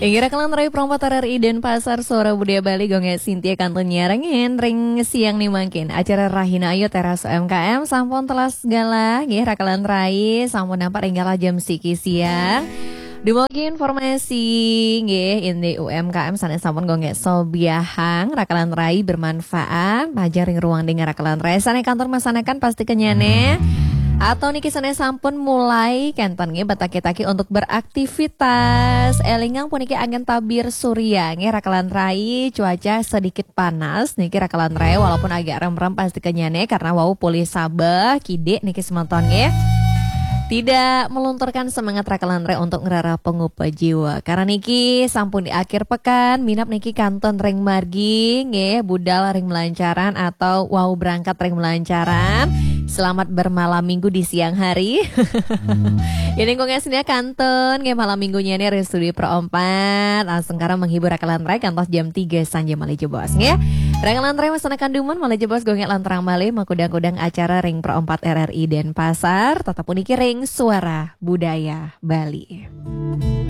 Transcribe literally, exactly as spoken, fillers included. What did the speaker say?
Yang kira kelan rai perompat R R I dan Pasar Suara Budaya Bali gonge Sintia kantun nyarengin ring siang nih mungkin acara Rahina Ayu Teras U M K M sampun telah segala nggih rakalan rai sampun nampak enggala jam siki siang. Dumugi informasi nggih indi U M K M sanes sampun gonge sobiahang rakalan rai bermanfaat pajar ring ruang dengar rakalan rai sane kantor masanekan pasti kenyane. Atau niki sana sampun mulai kenton nge bataki-taki untuk beraktivitas. Elingang puniki angin tabir surya nge rakalan rai cuaca sedikit panas niki rakalan rai walaupun agak rem-rem pasti kenyane karena wau pulih sabah kide niki semonton nge. Tidak melunturkan semangat rakalan rai untuk ngerara pengupa jiwa. Karena niki sampun di akhir pekan minap niki kanton ring margi nge budal ring melancaran atau wau berangkat ring melancaran. Selamat bermalam minggu di siang hari. Ini kok ngasihnya kanton nge malam minggunya nih dari Studio Pro empat. Langsung karena menghibur rakalan rai kantos jam tiga sanja malih jebos nge. Rakalan rai masanakan duman malih jebos gongek lantarang malih makudang-kudang acara ring Pro empat R R I dan Pasar tetap uniki ring Suara Budaya Bali.